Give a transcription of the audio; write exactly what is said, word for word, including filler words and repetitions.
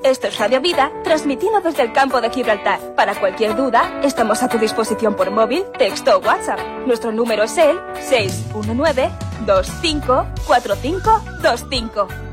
Esto es Radio Vida, transmitiendo desde el campo de Gibraltar. Para cualquier duda, estamos a tu disposición por móvil, texto o WhatsApp. Nuestro número es el seis uno nueve, dos cinco cuatro cinco dos cinco.